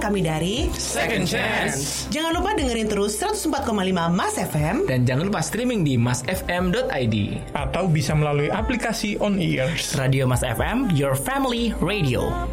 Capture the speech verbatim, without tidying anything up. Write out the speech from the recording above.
kami dari Second Chance. Jangan lupa dengerin terus seratus empat koma lima Mas F M. Dan jangan lupa streaming di mas f m dot i d. Atau bisa melalui aplikasi On Ears. Radio Mas F M, your family radio.